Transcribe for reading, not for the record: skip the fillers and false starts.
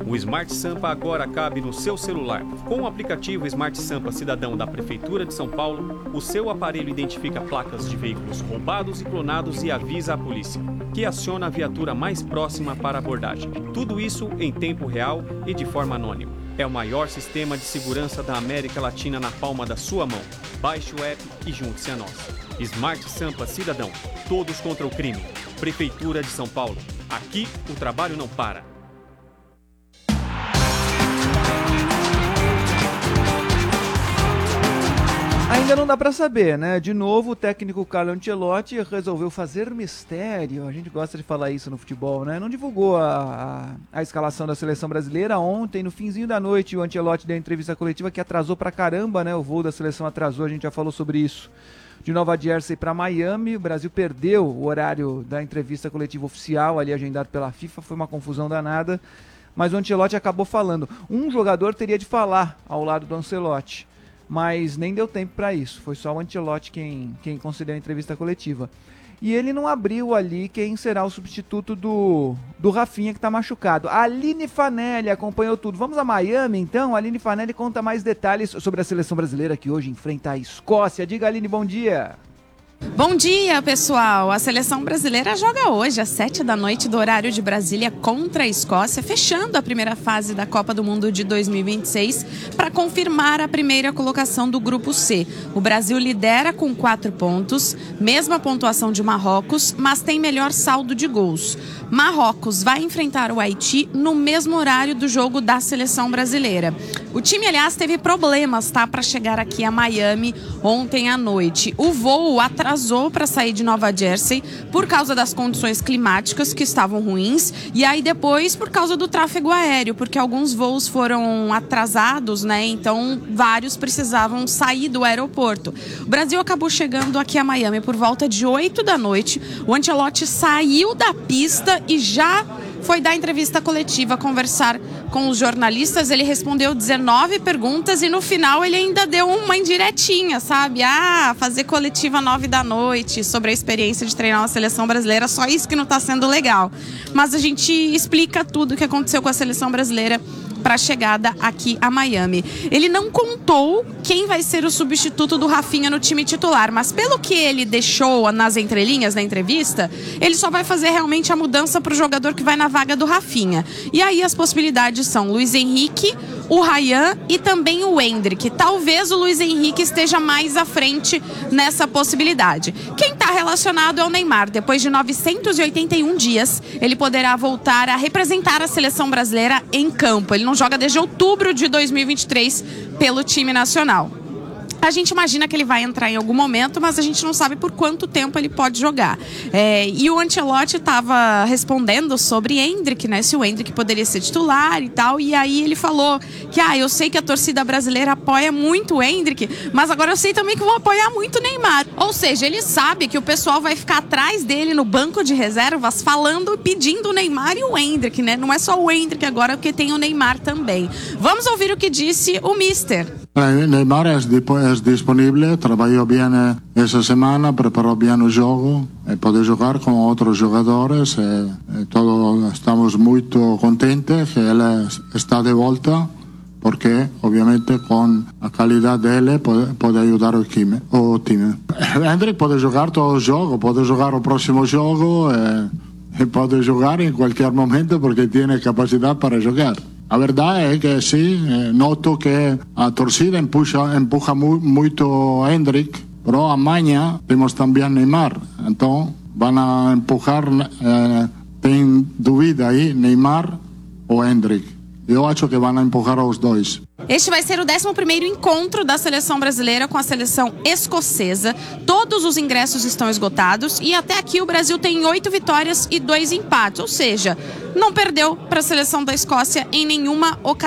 O Smart Sampa agora cabe no seu celular. Com o aplicativo Smart Sampa Cidadão da Prefeitura de São Paulo, o seu aparelho identifica placas de veículos roubados e clonados e avisa a polícia, que aciona a viatura mais próxima para abordagem. Tudo isso em tempo real e de forma anônima. É o maior sistema de segurança da América Latina na palma da sua mão. Baixe o app e junte-se a nós. Smart Sampa Cidadão. Todos contra o crime. Prefeitura de São Paulo. Aqui o trabalho não para. Ainda não dá para saber, né? De novo, o técnico Carlo Ancelotti resolveu fazer mistério. A gente gosta de falar isso no futebol, né? Não divulgou a escalação da seleção brasileira. Ontem, no finzinho da noite, o Ancelotti deu entrevista coletiva que atrasou pra caramba, né? O voo da seleção atrasou, a gente já falou sobre isso. De Nova Jersey para Miami, o Brasil perdeu o horário da entrevista coletiva oficial, ali agendado pela FIFA. Foi uma confusão danada, mas o Ancelotti acabou falando. Um jogador teria de falar ao lado do Ancelotti, mas nem deu tempo para isso. Foi só o Ancelotti quem concedeu a entrevista coletiva. E ele não abriu ali quem será o substituto do Rafinha, que está machucado. A Aline Fanelli acompanhou tudo. Vamos a Miami, então? A Aline Fanelli conta mais detalhes sobre a seleção brasileira que hoje enfrenta a Escócia. Diga, Aline, bom dia. Bom dia, pessoal! A seleção brasileira joga hoje, às 7h do horário de Brasília, contra a Escócia, fechando a primeira fase da Copa do Mundo de 2026 para confirmar a primeira colocação do Grupo C. O Brasil lidera com 4 pontos, mesma pontuação de Marrocos, mas tem melhor saldo de gols. Marrocos vai enfrentar o Haiti no mesmo horário do jogo da seleção brasileira. O time, aliás, teve problemas, para chegar aqui a Miami ontem à noite. O voo atrasou para sair de Nova Jersey por causa das condições climáticas que estavam ruins e aí depois por causa do tráfego aéreo, porque alguns voos foram atrasados, né? Então vários precisavam sair do aeroporto. O Brasil acabou chegando aqui a Miami por volta de 8h. O Ancelotti saiu da pista e já foi dar entrevista coletiva, conversar com os jornalistas. Ele respondeu 19 perguntas e no final ele ainda deu uma indiretinha, sabe? Fazer coletiva 9h sobre a experiência de treinar uma seleção brasileira, só isso que não tá sendo legal. Mas a gente explica tudo o que aconteceu com a seleção brasileira para a chegada aqui a Miami. Ele não contou quem vai ser o substituto do Rafinha no time titular, mas pelo que ele deixou nas entrelinhas na entrevista, ele só vai fazer realmente a mudança para o jogador que vai na vaga do Rafinha. E aí as possibilidades são Luiz Henrique, o Ryan e também o Endrick. Talvez o Luiz Henrique esteja mais à frente nessa possibilidade. Quem está relacionado é o Neymar. Depois de 981 dias, ele poderá voltar a representar a seleção brasileira em campo. Ele não joga desde outubro de 2023 pelo time nacional. A gente imagina que ele vai entrar em algum momento, mas a gente não sabe por quanto tempo ele pode jogar. E o Ancelotti estava respondendo sobre Endrick, né? Se o Endrick poderia ser titular e tal. E aí ele falou que eu sei que a torcida brasileira apoia muito o Endrick, mas agora eu sei também que vão apoiar muito o Neymar. Ou seja, ele sabe que o pessoal vai ficar atrás dele no banco de reservas falando, pedindo o Neymar e o Endrick, né? Não é só o Endrick agora, porque tem o Neymar também. Vamos ouvir o que disse o Mister. Neymar es disponible, trabajó bien esa semana, preparó bien el juego, puede jugar con otros jugadores, todos estamos muy contentes que él está de vuelta, porque obviamente con la calidad de él puede ayudar al time. Endrick puede jugar todo el juego, puede jugar el próximo juego, puede jugar en cualquier momento porque tiene capacidad para jugar. La verdad es que sí, noto que a torcida empuja mucho a Endrick, pero amanhã tenemos también Neymar. Entonces van a empujar, ten dúvida aí, Neymar ou Endrick. Eu acho que vão empurrar os dois. Este vai ser o 11º encontro da seleção brasileira com a seleção escocesa. Todos os ingressos estão esgotados e até aqui o Brasil tem 8 vitórias e 2 empates. Ou seja, não perdeu para a seleção da Escócia em nenhuma ocasião.